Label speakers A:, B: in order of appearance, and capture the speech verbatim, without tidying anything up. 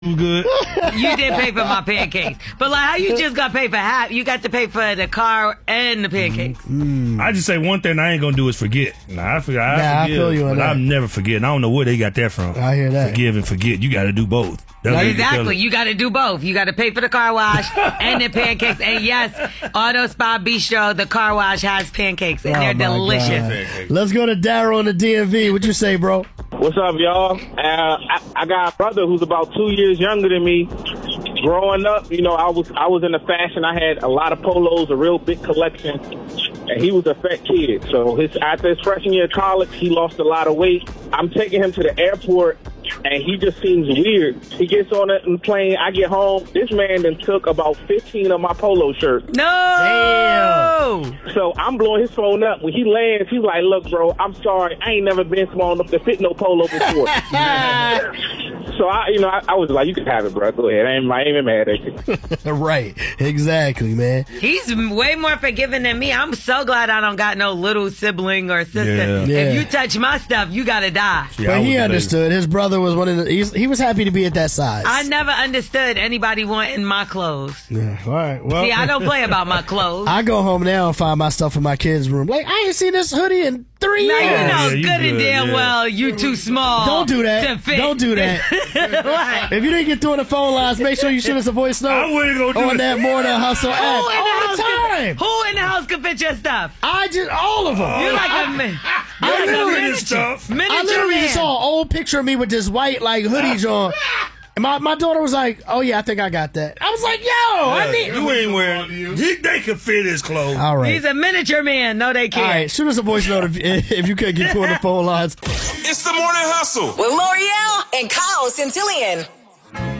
A: good.
B: You did pay for my pancakes. But like how you just got paid for half, you got to pay for the car and the pancakes.
A: Mm. I just say one thing I ain't gonna do is forget. Nah, I forget. I,
C: nah,
A: forgive,
C: I feel you on
A: but
C: that.
A: I'm never forgetting. I don't know where they got that from.
C: I hear that.
A: Forgive and forget. You got to do both. That's what you can tell
B: Exactly.
A: them.
B: You got to do both. You got to pay for the car wash and the pancakes. And yes, Auto Spa Bistro, the car wash has pancakes, and
C: Oh,
B: they're
C: my
B: delicious.
C: God. Let's go to Daryl in the D M V. What you say, bro?
D: What's up, y'all? Uh, I, I got a brother who's about two years younger than me. Growing up, you know, I was I was into fashion. I had a lot of polos, a real big collection, and he was a fat kid. So his after his freshman year of college, he lost a lot of weight. I'm taking him to the airport, and he just seems weird. He gets on the plane. I get home. This man then took about fifteen of my polo shirts.
B: No!
C: Damn.
D: So I'm blowing his phone up. When he lands, he's like, look, bro, I'm sorry. I ain't never been small enough to fit no polo before. So, I, you know, I, I was like, you can have it, bro. Go ahead. I ain't, I ain't even mad at you.
C: Right. Exactly, man.
B: He's way more forgiving than me. I'm so glad I don't got no little sibling or sister.
A: Yeah.
C: Yeah.
B: If you touch my stuff, you got to die.
A: Yeah, I
C: But
A: was
C: he
A: the
C: understood. His brother was one of the. He's, he was happy to be at that size.
B: I never understood anybody wanting my clothes.
C: Yeah. All right. Well,
B: See, I don't play about my clothes.
C: I go home now and find my stuff in my kids' room. Like, I ain't seen this hoodie in three
B: Now
C: years.
B: you know
A: yeah, you
B: good and
A: good,
B: damn
A: yeah.
B: well you too small.
C: Don't do that.
B: To fit.
C: Don't do that.
B: What?
C: If you didn't get through on the phone lines, make sure you shoot us a voice note.
A: I wouldn't go do
C: on
A: it.
C: that More Than Hustle app
B: Who in the
C: all
B: house
C: the time.
B: Can, who in the house can fit your stuff?
C: I just all of them.
B: You're like a man.
C: I
B: You're like a
C: literally
B: miniature,
A: just stuff.
B: miniature
C: I literally
B: man.
C: just saw an old picture of me with this white like hoodies on. And my, my daughter was like, "Oh yeah, I think I got that." I was like, "Yo, I
A: Yeah,
C: need."
A: you ain't wearing. He, they can fit his clothes.
C: All right,
B: He's a miniature man. No, they
C: all
B: can't.
C: right. Shoot us a voice note if, if you could get through on the phone lines.
E: It's the Morning Hustle
F: With L'Oreal and Kyle Centillion.